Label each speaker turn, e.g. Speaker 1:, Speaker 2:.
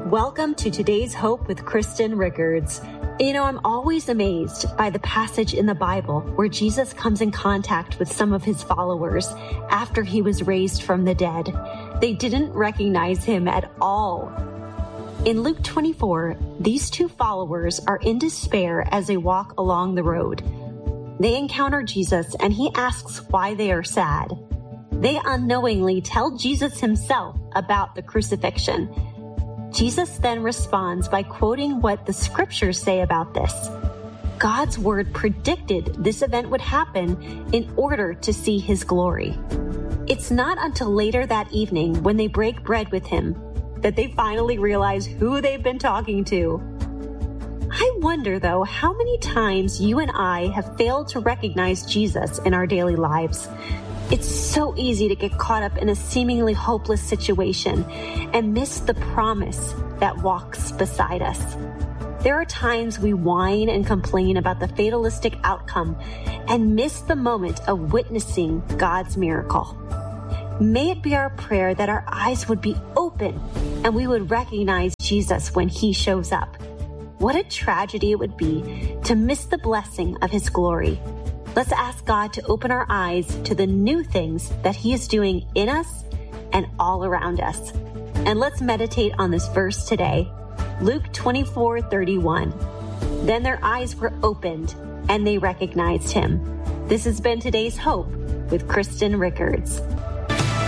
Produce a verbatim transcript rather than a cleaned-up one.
Speaker 1: Welcome to today's Hope with Kristen Rickards. You know, I'm always amazed by the passage in the Bible where Jesus comes in contact with some of his followers after he was raised from the dead. They didn't recognize him at all. In Luke twenty-four, these two followers are in despair as they walk along the road. They encounter Jesus and he asks why they are sad. They unknowingly tell Jesus himself about the crucifixion. Jesus then responds by quoting what the scriptures say about this. God's word predicted this event would happen in order to see his glory. It's not until later that evening when they break bread with him that they finally realize who they've been talking to. I wonder, though, how many times you and I have failed to recognize Jesus in our daily lives. It's so easy to get caught up in a seemingly hopeless situation and miss the promise that walks beside us. There are times we whine and complain about the fatalistic outcome and miss the moment of witnessing God's miracle. May it be our prayer that our eyes would be open and we would recognize Jesus when he shows up. What a tragedy it would be to miss the blessing of his glory. Let's ask God to open our eyes to the new things that he is doing in us and all around us. And let's meditate on this verse today, Luke twenty-four thirty-one. Then their eyes were opened and they recognized him. This has been today's Hope with Kristen Rickards.